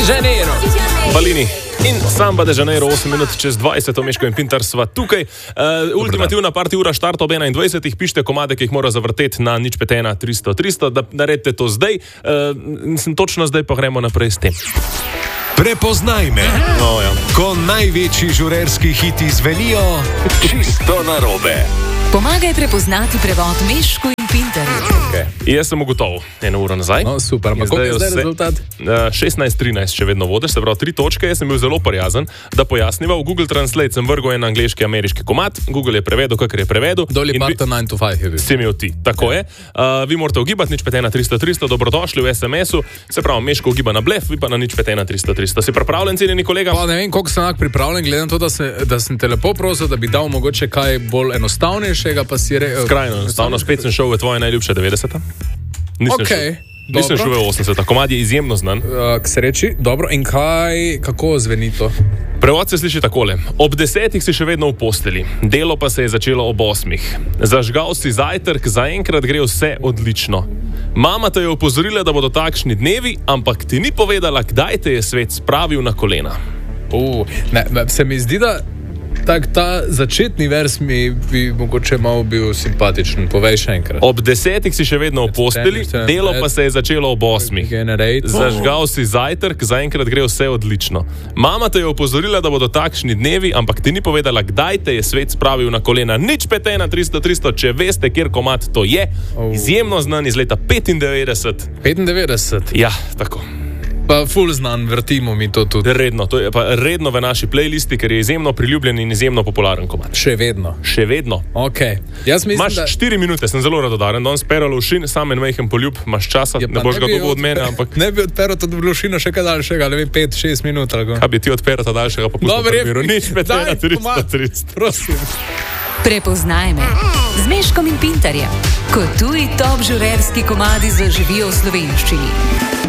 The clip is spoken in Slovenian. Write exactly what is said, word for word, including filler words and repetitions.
Janeiro. Balini. In Samba de Janeiro, osem minut čez dvajset, Meško in Pintar sva tukaj. Uh, ultimativna party ura štarta ob enaindvajsetih, pišite komade, ki jih mora zavrteti na nič pet ena tristo tristo, da naredite to zdaj. Uh, sem točno zdaj pa gremo naprej s tem. Prepoznaj me. No, ja. Ko največji žurerski hiti zvenijo čisto narobe. Pomagaj prepoznati prevod Meško in Pintarju. Okay. Jaz sem ugotovil eno uro nazaj. No, super, ampak koliko je zdaj vse, rezultat? Uh, šestnajst trinajst, še vedno vodiš, se pravi tri točke. Jaz sem bil zelo prijazen, da pojasniva. V Google Translate sem vrgel en angleški, ameriški komad. Google je prevedel, kakor je prevedel. Dolly Parton nine to five je bil. Si imel ti, tako je. Uh, vi morate ugibati nič pet ena tristo tristo, dobrodošli v es em esu. Se pravi, Meško ugiba na blef, vi pa na nič pet ena tristo tristo. Si pripravljen, cenjeni kolega? Pa ne vem, koliko sem enak pripravljen, gledam to, da, se, da sem te lepo prosil, da bi dal mogoče kaj bolj enostavnejšega, pa si re... Skrajno enostavno, spet sem šel v tvoje najljubše devetdeseta. Nisem okay, šel, nisem šel v osemdeseta. Komad je izjemno znan. Uh, k sreči, dobro, in kaj, kako zveni to? Prevod se sliši takole. Ob desetih si še vedno v posteli, delo pa se je začelo ob osmih. Zažgal si zajtrk, zaenkrat gre vse odlično. Mama te je opozorila, da bodo takšni dnevi, ampak ti ni povedala, kdaj te je svet spravil na kolena. Uh, ne, se mi zdi, da tak, ta začetni vers mi bi mogoče malo bil simpatičen. Povej še enkrat. Ob desetih si še vedno v posteli, delo pa se je začelo ob osmih. Zažgal si zajtrk, zaenkrat gre vse odlično. Mama te je opozorila, da bodo takšni dnevi, ampak ti ni povedala, kdaj te je svet spravil na kolena. Nič pet ena tristo tristo, če veste, kjer komad to je. Izjemno znan iz leta petindevetdeset. petindevetdeset? Ja, tako. Pa ful znan, vrtimo mi to tudi. Redno, to je pa redno v naši playlisti, ker je izjemno priljubljen in izjemno popularen komad. Še vedno. Še vedno. Okay. Jaz mislim, Imaš da... štiri minute, sem zelo radodaren, danes peralo všin, sam en mejhen poljub, imaš časa, ja, ne boš ga dobil od mene, ampak... Ne bi odperal to doblošino še kaj daljšega, ali pet šest minut. Ali kaj bi ti odperal ta daljšega, pa pustil prviru. Nič pet ena tristo tristo. Prosim. Prepoznaj me z Meškom in Pintarjem, ko tuji top žurerski komadi zaživijo v slovenščini.